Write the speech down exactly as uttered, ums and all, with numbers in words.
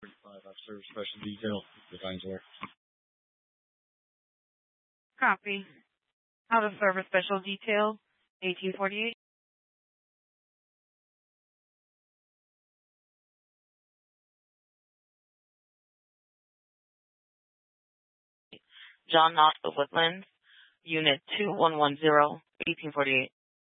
thirty-five, I've served special detail. The lines work. Copy. Out of service special detail, eighteen forty-eight. John Knott of Woodlands, Unit two one one zero, eighteen forty-eight.